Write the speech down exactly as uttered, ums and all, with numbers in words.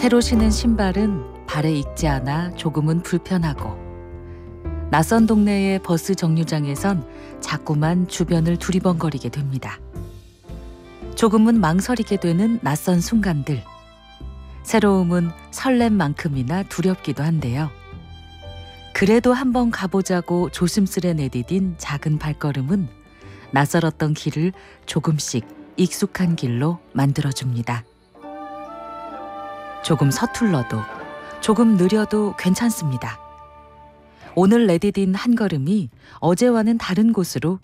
새로 신은 신발은 발에 익지 않아 조금은 불편하고, 낯선 동네의 버스 정류장에선 자꾸만 주변을 두리번거리게 됩니다. 조금은 망설이게 되는 낯선 순간들. 새로움은 설렘만큼이나 두렵기도 한데요. 그래도 한번 가보자고 조심스레 내디딘 작은 발걸음은 낯설었던 길을 조금씩 익숙한 길로 만들어줍니다. 조금 서툴러도, 조금 느려도 괜찮습니다. 오늘 내디딘 한 걸음이 어제와는 다른 곳으로